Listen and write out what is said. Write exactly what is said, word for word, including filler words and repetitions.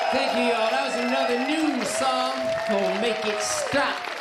Thank you, y'all. That was another new song called Make It Stop.